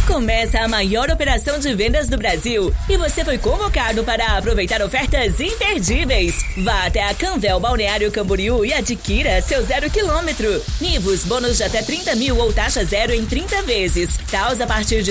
Começa a maior operação de vendas do Brasil e você foi convocado para aproveitar ofertas imperdíveis. Vá até a Canvel Balneário Camboriú e adquira seu 0 km. Nivus, bônus de até 30 mil ou taxa zero em 30 vezes. Taus a partir de